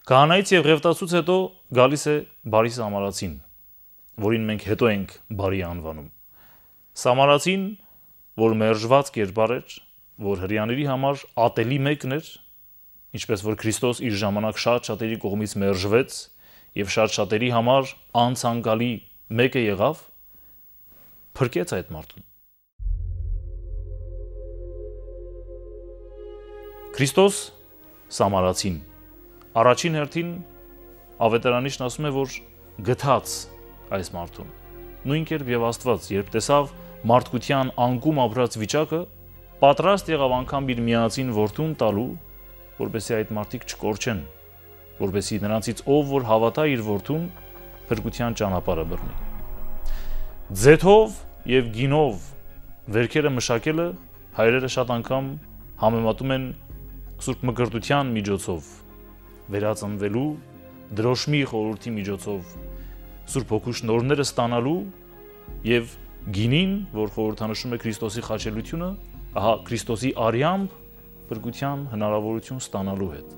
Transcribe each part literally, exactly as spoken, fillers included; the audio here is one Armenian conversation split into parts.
Քահանայից եւ ղևտացուց հետո գալիս է բարի սամարացին, որին մենք հետո ենք բարի անվանում։ Սամարացին, որ մերժված կերպար էր, որ հրեաների համար ատելի մեկն էր, ինչպես որ Քրիստոս իր ժամանակ շատ շատերի կողմից մերժվեց եւ շատ շատերի համար անցանկալի մեկը եղավ, փրկեց այդ մարդուն։ Քրիստոս սամարացին առաջին հերթին ավետարանիչն ասում է, որ գթաց այս մարդուն։ Նույն կերպ եւ Աստված, երբ տեսավ մարդկության անկում ապրած վիճակը, պատրաստ եղավ անգամ իր միածին որդուն տալու, որպեսզի այդ մարդիկ չկորչեն, որպեսզի նրանցից ով որ հավատա իր որդուն, փրկության ճանապարհը բռնի։ Ձեթով եւ գինով վերքերը մշակելը հայրերը շատ անգամ համեմատում են Սուրբ Մկրտության միջոցով, վերածնվելու, դրոշմի խորհրդի միջոցով Սուրբ Հոգու շնորհները ստանալու եւ գինին, որ խորհրդանշում է Քրիստոսի խաչելությունը, ահա Քրիստոսի արյամբ փրկության հնարավորություն ստանալու հետ։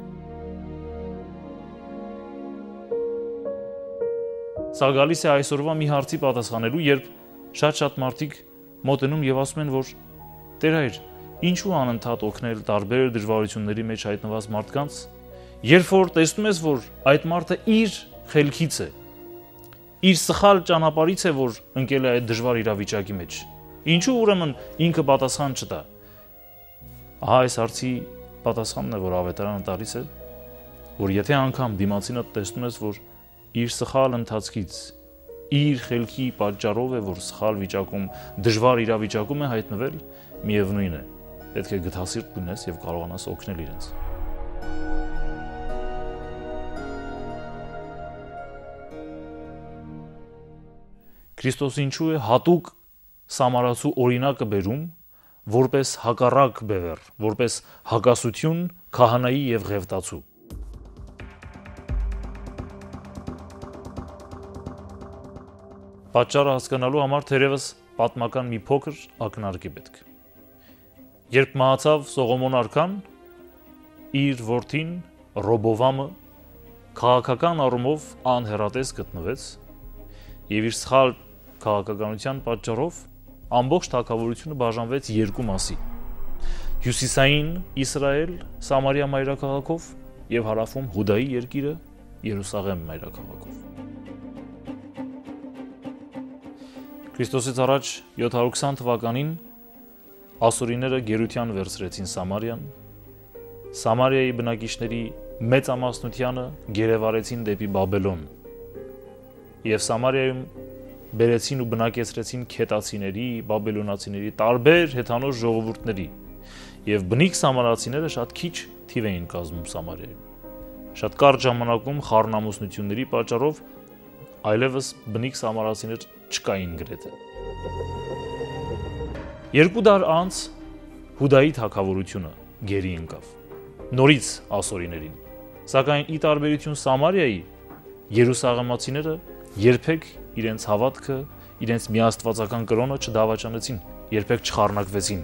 Սա գալիս է այսօրվա մի հարցի պատասխանելու, երբ շատ-շատ մարդիկ մոտենում եւ ասում են, որ Տեր հայր, ինչու անընդհատ օգնել տարբեր դժվարությունների մեջ հայտնված մարդկանց, երբ որ տեսնում ես, որ այդ մարդը իր խելքից է, իր սխալ ճանապարհից է, որ ընկել է այդ դժվար իրավիճակի մեջ, ինչու ուրեմն ինքը պատասխան չտա։ Ահա այս հարցի պատասխանն է, որ ավետարանը տալիս է, որ եթե անգամ դիմացինը տեսնում ես, որ իր սխալ ընթացքից, իր խելքի պատճառով է, որ սխալ վիճակում, դժվար իրավիճակում է հայտնվել, միևնույն է, պետք է գթասիրտ լինես եւ կարողանաս օգնել իրենց։ Քրիստոս ինչու է հատուկ սամարացու օրինակը բերում, որպես հակառակ բևեռ, որպես հակասություն քահանայի եւ ղևտացու։ Պատճառը հասկանալու համար թերևս պատմական մի փոքր ակնարկ է պետք։ Երբ մահացավ Սողոմոն արքան, իր որդին Ռոբովամը քաղաքական առումով անհեռատես գտնվեց եւ իր սխալ քաղաքականության պատճառով ամբողջ թագավորությունը բաժանվեց երկու մասի՝ հյուսիսային Իսրայել Սամարիա մայրաքաղաքով եւ հարավում Հուդայի երկիրը Երուսաղեմ մայրաքաղաքով։ Քրիստոսից առաջ յոթ հարյուր քսան թվականին ասորիները գերության վերցրեցին Սամարիան, Սամարիայի բնակիչների մեծամասնությանը գերեվարեցին դեպի Բաբելոն եւ Սամարիայում բերեցին ու բնակեցրեցին քետացիների, բաբելոնացիների, տարբեր հեթանոց ժողովուրդների եւ բնիկ սամարացիները շատ քիչ թիվ էին կազմում Սամարիայում։ Շատ կարճ ժամանակում խառնամուսնությունների պատճառով այլևս բնիկ սամարացիներ չկային գրեթե։ Երկու դար անց Հուդայի թագավորությունը գերի ընկավ, նորից ասորիներին, սակայն ի տարբերություն Սամարիայի, երուսաղեմացիները երբեք իրենց հավատքը, իրենց միաստվածական կրոնը չդավաճանեցին, երբեք չխառնակվեցին։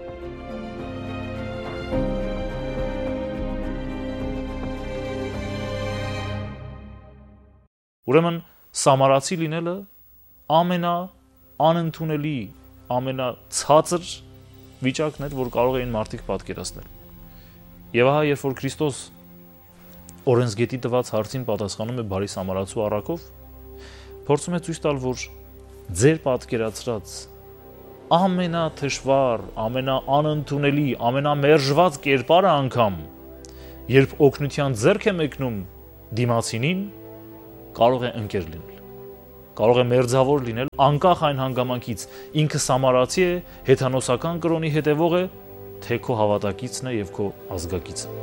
Ուրեմն սամարացի լինելը ամենա անընդունելի, ամենացածր վիճակն էր, որ կարող էին մարդիկ պատկերացնել։ Եվ ահա երբ որ Քրիստոս օրենսգետի տված հարցին պատասխանում է բարի սամարացու առակով, փորձում է ցույց տալ, որ ձեր պատկերացրած ամենաթշվար, ամենաանընդունելի, ամենամերժված կերպարը անգամ, երբ օգնության ձեռք է մեկնում դիմացինին, կարող է ընկեր լինել, կարող է մերձավոր լինել, անկախ այն հանգամանքից ինքը սամարացի է, հեթանոսական կրոնի հետևող է, թե քո հավատակիցն է եւ քո ազգակիցը։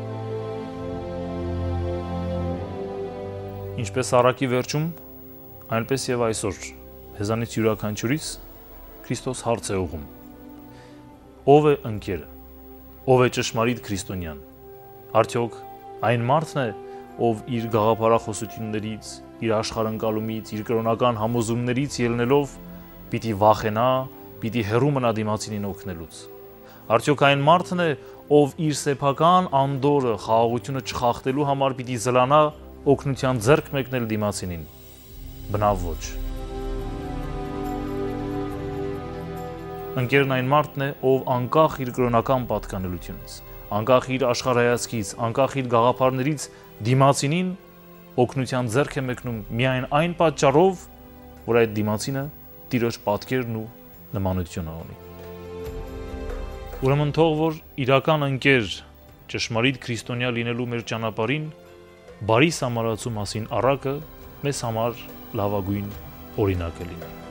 Ինչպես առակի վերջում, այնպես եւ այսօր հեզանից յուրաքանչյուրից Քրիստոս հարց է ուղում. ով է ընկերը, ով է ճշմարիտ քրիստոնյան, արդյոք այն մարդն է, ով իր գաղափարախոսություններից, իր աշխարհընկալումից, իր կրոնական համոզումներից ելնելով պիտի վախենա, պիտի հեռու մնա դիմացինին օգնելուց, արդյոք այն մարդն է, ով իր սեփական անդորը խաղաղությունը չխախտելու համար պիտի զլանա օգնության ձեռք մեկնել դիմացինին։ Բնավ ոչ։ Ընկերն այն մարդն է, ով անկախ իր կրոնական պատկանելությունից, անկախ իր աշխարհայացքից, անկախ իր գաղափարներից դիմացինին օգնության ձեռք է մեկնում միայն այն պատճառով, որ այդ դիմացինը Տիրոջ պատկերն ու նմանությունը ունի։ Ուրեմն թող որ իրական ընկեր ճշմարիտ քրիստոնյա լինելու մեր ճանապարհին բարի սամարացու մասին առակը մեզ համար լավագույն օրինակը լինի։